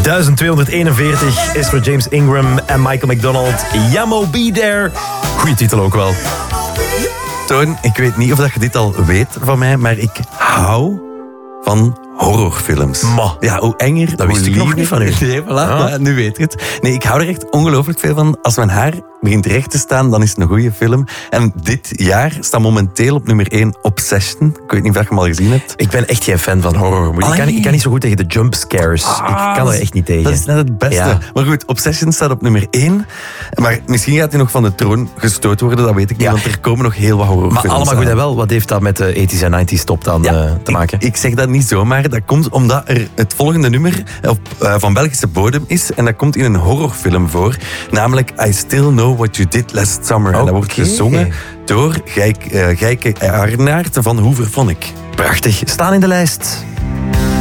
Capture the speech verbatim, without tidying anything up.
duizend tweehonderdeenenveertig is voor James Ingram en Michael McDonald. Yamo Be There. Goeie titel ook wel. Toon, ik weet niet of dat je dit al weet van mij, maar ik hou van horrorfilms. Ma. Ja, hoe enger, Dat wist hoe ik nog liever. niet van u. Nee, voilà, Ah. maar nu weet je het. Nee, ik hou er echt ongelooflijk veel van. Als mijn haar begint recht te staan, dan is het een goede film. En dit jaar staat momenteel op nummer één Obsession. Ik weet niet of je hem al gezien hebt. Ik ben echt geen fan van horror. Ik kan, ik kan niet zo goed tegen de jump scares. ik kan er echt niet tegen. Dat is net het beste. Ja. Maar goed, Obsession staat op nummer één. Maar misschien gaat hij nog van de troon gestoot worden, dat weet ik niet. Ja. Want er komen nog heel wat horrorfilms Maar allemaal goed aan. en wel. Wat heeft dat met de eighties en nineties top dan Ja, eh, te maken? Ik, ik zeg dat niet zomaar. Dat komt omdat er het volgende nummer op, uh, van Belgische bodem is. En dat komt in een horrorfilm voor. Namelijk I Still Know What You Did Last Summer. En dat wordt Oké. gezongen door Gijke, uh, Gijke Arnaert van Hoe Vervon Ik. Prachtig. Staan in de lijst.